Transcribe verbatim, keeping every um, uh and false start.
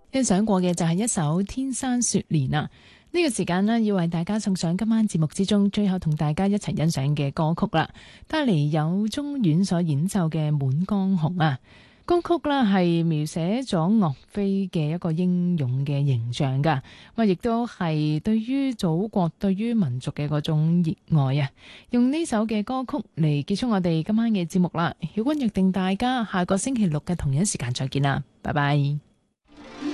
欣賞過嘅就係一首《天山雪蓮》啊！呢、這個時間呢，要為大家送上今晚節目之中最後同大家一齊欣賞嘅歌曲啦。帶嚟有中院所演奏嘅《滿江紅》啊！歌曲呢係描寫咗岳飛嘅一個英勇嘅形象噶，咁亦都係對於祖國、對於民族嘅嗰種熱愛啊！用呢首嘅歌曲嚟結束我哋今晚嘅節目啦。曉君約定大家下個星期六嘅同一時間再見啦，拜拜。